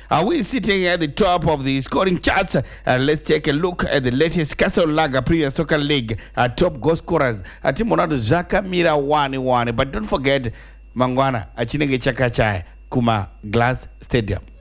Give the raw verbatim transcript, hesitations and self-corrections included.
Are we sitting at the top of the scoring charts? Uh, let's take a look at the latest Castle Lager Premier Soccer League uh, top goal scorers. Uh, Timonato Zaka Mira one one. But don't forget Mangwana Achinenge Chakachai Kuma Glass Stadium.